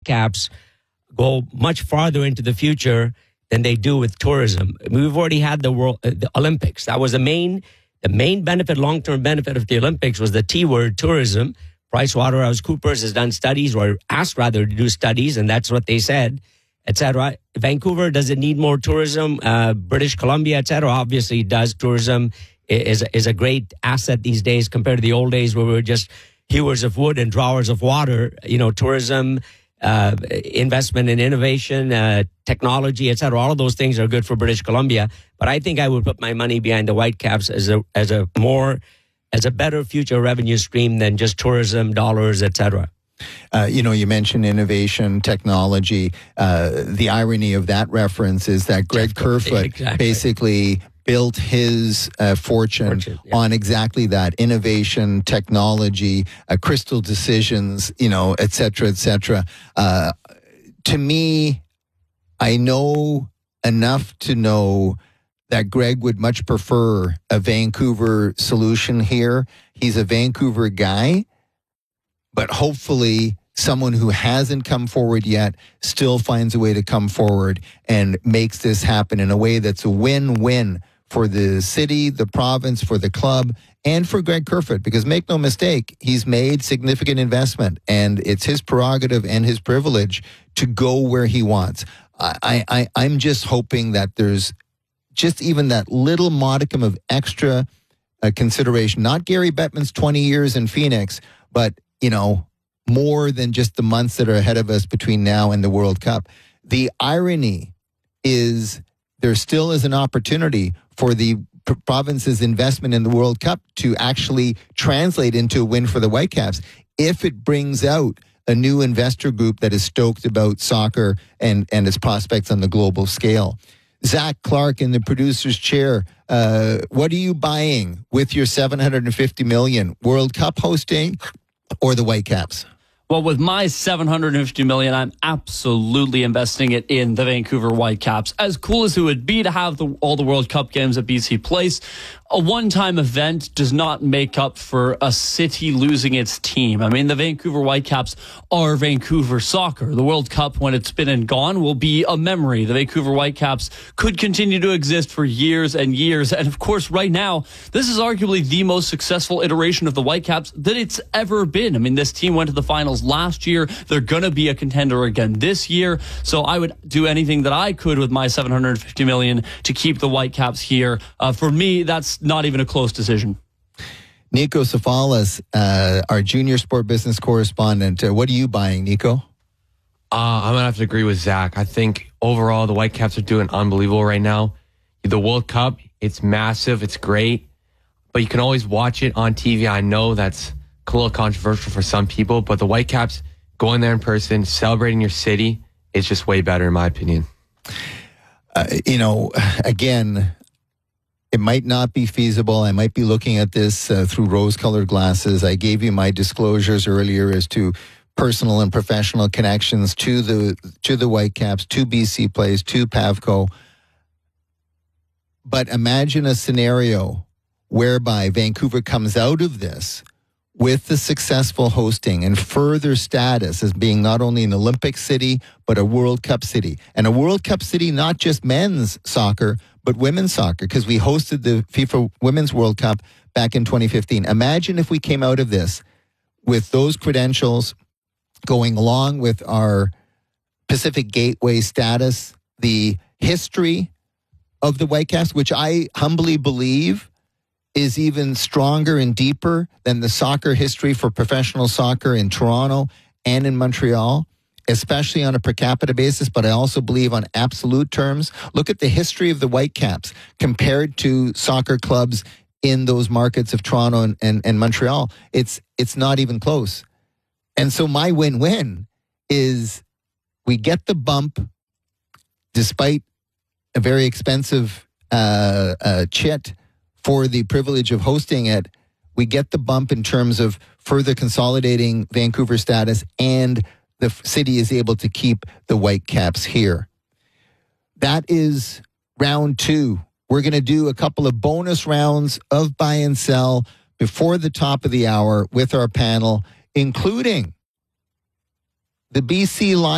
Whitecaps go much farther into the future than they do with tourism. We've already had the Olympics. That was the main benefit, long-term benefit of the Olympics was the T word, tourism. PricewaterhouseCoopers has done studies, or asked rather to do studies, and that's what they said, etc. Vancouver, does it need more tourism? British Columbia, etc. Obviously it does. Tourism is a great asset these days compared to the old days where we were just hewers of wood and drawers of water. Tourism, investment in innovation, technology, etc. All of those things are good for British Columbia. But I think I would put my money behind the Whitecaps as a better future revenue stream than just tourism dollars, etc. You mentioned innovation, technology. The irony of that reference is that Greg Kerfoot basically built his fortune on exactly that: innovation, technology, crystal decisions, et cetera, et cetera. To me, I know enough to know that Greg would much prefer a Vancouver solution here. He's a Vancouver guy, but hopefully someone who hasn't come forward yet still finds a way to come forward and makes this happen in a way that's a win-win for the city, the province, for the club, and for Greg Kerfoot. Because make no mistake, he's made significant investment, and it's his prerogative and his privilege to go where he wants. I'm just hoping that there's just even that little modicum of extra consideration. Not Gary Bettman's 20 years in Phoenix, but, more than just the months that are ahead of us between now and the World Cup. The irony is there still is an opportunity for the province's investment in the World Cup to actually translate into a win for the Whitecaps if it brings out a new investor group that is stoked about soccer and its prospects on the global scale. Zach Clark in the producer's chair, what are you buying with your $750 million? World Cup hosting or the Whitecaps? Well, with my $750 million, I'm absolutely investing it in the Vancouver Whitecaps. As cool as it would be to have all the World Cup games at BC Place, a one-time event does not make up for a city losing its team. I mean, the Vancouver Whitecaps are Vancouver soccer. The World Cup, when it's been and gone, will be a memory. The Vancouver Whitecaps could continue to exist for years and years. And of course, right now, this is arguably the most successful iteration of the Whitecaps that it's ever been. I mean, this team went to the finals last year. They're going to be a contender again this year. So I would do anything that I could with my $750 million to keep the Whitecaps here. For me, that's not even a close decision. Nico Safalas, our junior sport business correspondent. What are you buying, Nico? I'm going to have to agree with Zach. I think overall the Whitecaps are doing unbelievable right now. The World Cup, it's massive, it's great, but you can always watch it on TV. I know that's a little controversial for some people, but the Whitecaps, going there in person, celebrating your city, it's just way better in my opinion. Again, it might not be feasible. I might be looking at this through rose-colored glasses. I gave you my disclosures earlier as to personal and professional connections to the Whitecaps, to BC Place, to Pavco. But imagine a scenario whereby Vancouver comes out of this with the successful hosting and further status as being not only an Olympic city, but a World Cup city. And a World Cup city, not just men's soccer, but women's soccer, because we hosted the FIFA Women's World Cup back in 2015. Imagine if we came out of this with those credentials going along with our Pacific Gateway status, the history of the Whitecaps, which I humbly believe is even stronger and deeper than the soccer history for professional soccer in Toronto and in Montreal, especially on a per capita basis, but I also believe on absolute terms. Look at the history of the Whitecaps compared to soccer clubs in those markets of Toronto and Montreal. It's not even close. And so my win-win is we get the bump despite a very expensive chit for the privilege of hosting it. We get the bump in terms of further consolidating Vancouver status, and the city is able to keep the Whitecaps here. That is round two. We're going to do a couple of bonus rounds of buy and sell before the top of the hour with our panel, including the BC Lions.